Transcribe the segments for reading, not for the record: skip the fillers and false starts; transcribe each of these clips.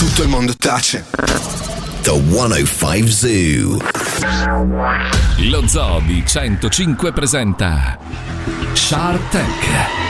tutto il mondo tace. The 105 Zoo. Lo Zoo di 105 presenta Shark Tank.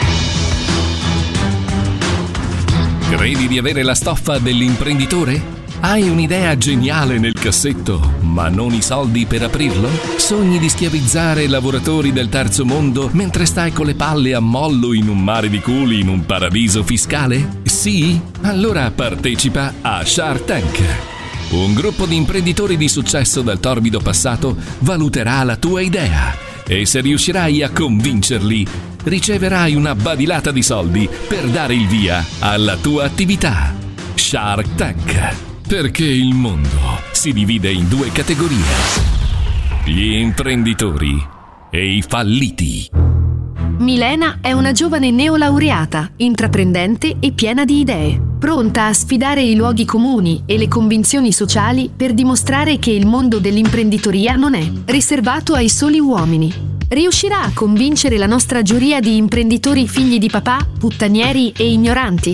Credi di avere la stoffa dell'imprenditore? Hai un'idea geniale nel cassetto, ma non i soldi per aprirlo? Sogni di schiavizzare lavoratori del terzo mondo mentre stai con le palle a mollo in un mare di culi in un paradiso fiscale? Sì? Allora partecipa a Shark Tank. Un gruppo di imprenditori di successo dal torbido passato valuterà la tua idea e se riuscirai a convincerli, riceverai una badilata di soldi per dare il via alla tua attività. Shark Tank. Perché il mondo si divide in due categorie: gli imprenditori e i falliti. Milena è una giovane neolaureata, intraprendente e piena di idee, pronta a sfidare i luoghi comuni e le convinzioni sociali per dimostrare che il mondo dell'imprenditoria non è riservato ai soli uomini. Riuscirà a convincere la nostra giuria di imprenditori figli di papà, puttanieri e ignoranti?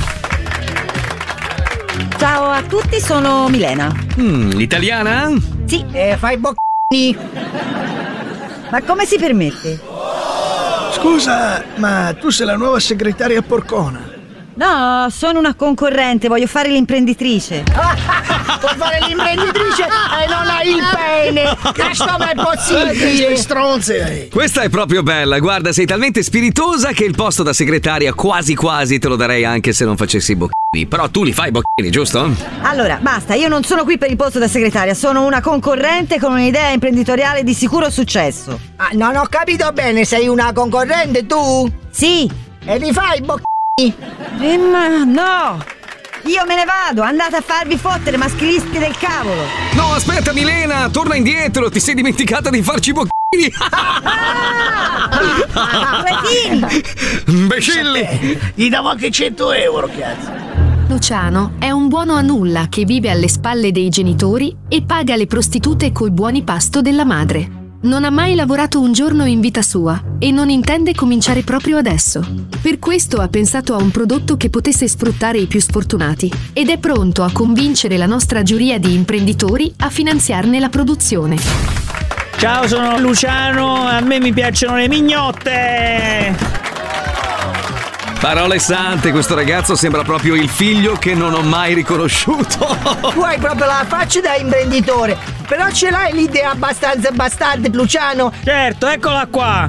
Ciao a tutti, sono Milena. Italiana? Sì, fai bocchini. Ma come si permette? Scusa, ma tu sei la nuova segretaria porcona? No, sono una concorrente, voglio fare l'imprenditrice. Vuoi fare l'imprenditrice e non hai il pene? Questo non è possibile. Stronze. Questa è proprio bella, guarda, sei talmente spiritosa che il posto da segretaria quasi quasi te lo darei anche se non facessi i bocchini. Però tu li fai i bocchini, giusto? Allora, basta, io non sono qui per il posto da segretaria, sono una concorrente con un'idea imprenditoriale di sicuro successo. Ah, non ho capito bene, sei una concorrente tu? Sì. E li fai i bocchini? Ma no! Io me ne vado, andate a farvi fottere, maschilisti del cavolo! No, aspetta Milena, torna indietro, ti sei dimenticata di farci i bocchini! Cretini! Imbecilli! Gli davo anche 100 euro, cazzo. Luciano è un buono a nulla che vive alle spalle dei genitori e paga le prostitute coi buoni pasto della madre. Non ha mai lavorato un giorno in vita sua e non intende cominciare proprio adesso. Per questo ha pensato a un prodotto che potesse sfruttare i più sfortunati ed è pronto a convincere la nostra giuria di imprenditori a finanziarne la produzione. Ciao, sono Luciano, a me mi piacciono le mignotte! Parole sante, questo ragazzo sembra proprio il figlio che non ho mai riconosciuto. Tu hai proprio la faccia da imprenditore, però ce l'hai l'idea abbastanza bastarda, Luciano? Certo, eccola qua!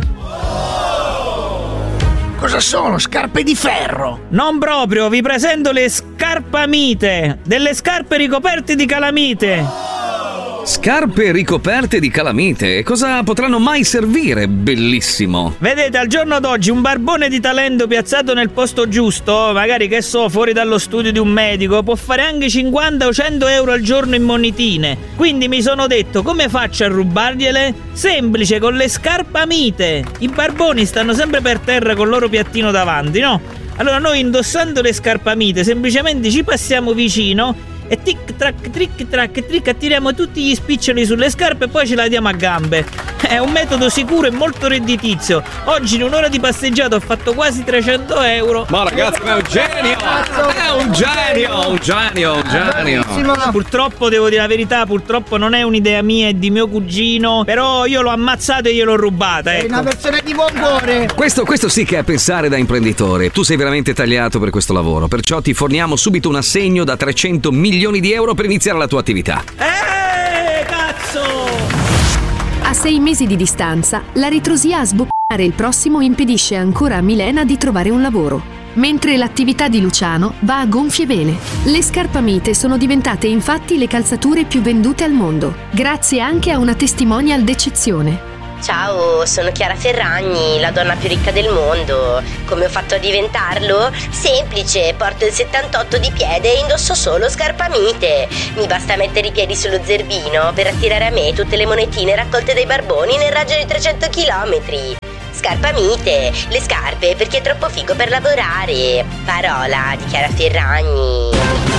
Cosa sono? Scarpe di ferro? Non proprio, vi presento le scarpamite, delle scarpe ricoperte di calamite. Scarpe ricoperte di calamite, e cosa potranno mai servire? Bellissimo. Vedete, al giorno d'oggi un barbone di talento piazzato nel posto giusto, magari che so, fuori dallo studio di un medico, può fare anche 50 o 100 euro al giorno in monetine. Quindi mi sono detto, come faccio a rubargliele? Semplice, con le scarpamite. I barboni stanno sempre per terra col loro piattino davanti, no? Allora noi, indossando le scarpamite, semplicemente ci passiamo vicino e tic trac tric trac tric attiriamo tutti gli spiccioli sulle scarpe e poi ce la diamo a gambe. È un metodo sicuro e molto redditizio. Oggi in un'ora di passeggiata ho fatto quasi 300 euro. Ma ragazzi, ma è un genio! È un genio! Un genio, un genio! Purtroppo, devo dire la verità, purtroppo non è un'idea mia, è di mio cugino. Però io l'ho ammazzato e gliel'ho rubata, ecco. Sei una persona di buon cuore. Questo sì che è pensare da imprenditore. Tu sei veramente tagliato per questo lavoro, perciò ti forniamo subito un assegno da 300 milioni di euro per iniziare la tua attività. Cazzo! A 6 mesi di distanza, la ritrosia a sboccare il prossimo impedisce ancora a Milena di trovare un lavoro, mentre l'attività di Luciano va a gonfie vele. Le scarpamite sono diventate infatti le calzature più vendute al mondo, grazie anche a una testimonial d'eccezione. Ciao, sono Chiara Ferragni, la donna più ricca del mondo. Come ho fatto a diventarlo? Semplice, porto il 78 di piede e indosso solo scarpamite. Mi basta mettere i piedi sullo zerbino per attirare a me tutte le monetine raccolte dai barboni nel raggio di 300 chilometri. Scarpamite, le scarpe per chi è troppo figo per lavorare. Parola di Chiara Ferragni.